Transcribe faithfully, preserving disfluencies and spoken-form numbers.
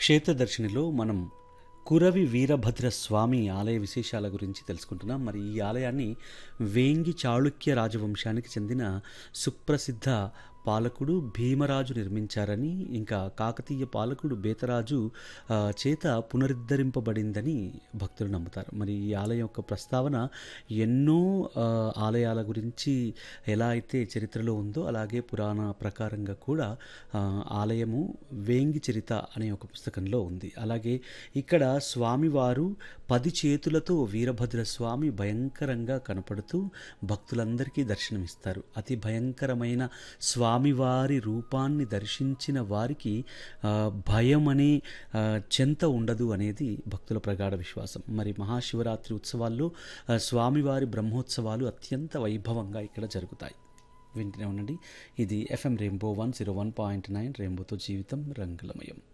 క్షేత్రదర్శినిలో మనం కురవి వీరభద్ర స్వామి ఆలయ విశేషాల గురించి తెలుసుకుంటున్నాం. మరి ఈ ఆలయాన్ని వేంగి చాళుక్య రాజవంశానికి చెందిన సుప్రసిద్ధ పాలకుడు భీమరాజు నిర్మించారని, ఇంకా కాకతీయ పాలకుడు బేతరాజు ఆ, చేత పునరుద్ధరింపబడిందని భక్తులు నమ్ముతారు. మరి ఈ ఆలయం యొక్క ప్రస్తావన ఎన్నో ఆ, ఆలయాల గురించి ఎలా అయితే చరిత్రలో ఉందో అలాగే పురాణ ప్రకారంగా కూడా ఆ, ఆలయము వేంగి చరిత అనే ఒక పుస్తకంలో ఉంది. అలాగే ఇక్కడ స్వామివారు పది చేతులతో వీరభద్ర స్వామి భయంకరంగా కనపడుతూ భక్తులందరికీ దర్శనమిస్తారు. అతి భయంకరమైన స్వామివారి రూపాన్ని దర్శించిన వారికి ఆ, భయం అనే ఆ, చెంత ఉండదు అనేది భక్తుల ప్రగాఢ విశ్వాసం. మరి మహాశివరాత్రి ఉత్సవాల్లో ఆ, స్వామివారి బ్రహ్మోత్సవాలు అత్యంత వైభవంగా ఇక్కడ జరుగుతాయి. వింటూనే ఉండండి. ఇది FM rainbow one zero one point nine రెయిన్బోతో జీవితం రంగులమయం.